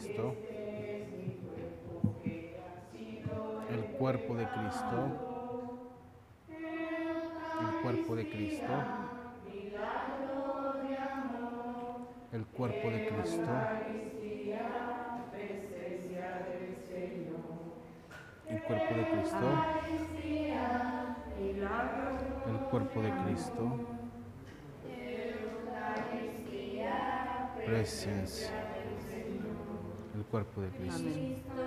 Cristo, el cuerpo de Cristo, el cuerpo de Cristo, el cuerpo de Cristo, el cuerpo de Cristo, el cuerpo de Cristo, presencia, el cuerpo de Cristo.